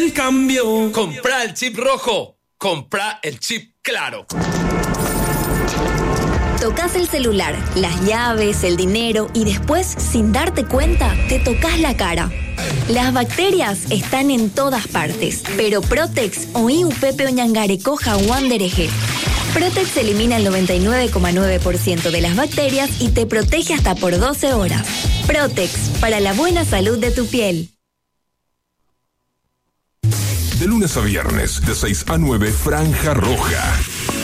el cambio. Comprá el chip rojo. Comprá el chip claro. Tocas el celular, las llaves, el dinero y después, sin darte cuenta, te tocas la cara. Las bacterias están en todas partes, pero Protex o Pepe Oñangareco Jaguán Dereje. Protex elimina el 99,9% de las bacterias y te protege hasta por 12 horas. Protex, para la buena salud de tu piel. De lunes a viernes, de 6 a 9, Franja Roja.